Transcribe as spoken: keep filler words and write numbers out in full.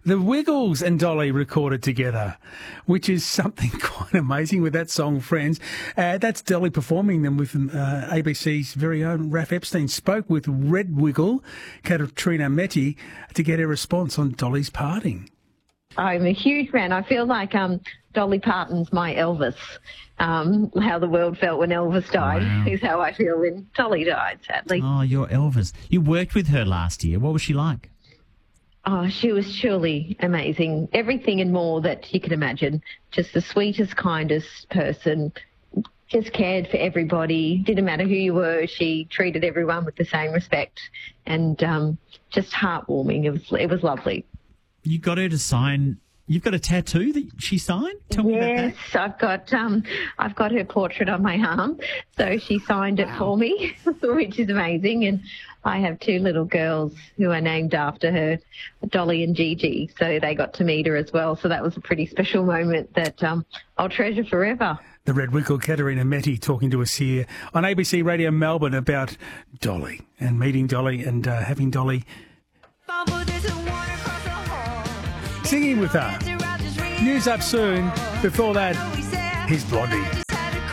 The Wiggles and Dolly recorded together, which is something quite amazing with that song, Friends. Uh, that's Dolly performing them with uh, A B C's very own Raph Epstein. Spoke with Red Wiggle, Katrina Metti, to get a response on Dolly's parting. I'm a huge fan. I feel like um, Dolly Parton's my Elvis. Um, how the world felt when Elvis died Wow. is how I feel when Dolly died, sadly. Oh, you're Elvis. You worked with her last year. What was she like? Oh, she was truly amazing. Everything and more that you can imagine. Just the sweetest, kindest person. Just cared for everybody. Didn't matter who you were. She treated everyone with the same respect, and um, just heartwarming. It was it was lovely. You got her to sign. You've got a tattoo that she signed? Tell me about that. Yes, I've got um, I've got her portrait on my arm, so she signed it for me, which is amazing. And I have two little girls who are named after her, Dolly and Gigi, so they got to meet her as well. So that was a pretty special moment that um, I'll treasure forever. The Red Wiggle, Katrina Metti, talking to us here on A B C Radio Melbourne about Dolly and meeting Dolly and uh, having Dolly singing with her. News up soon. Before that, here's Blondie.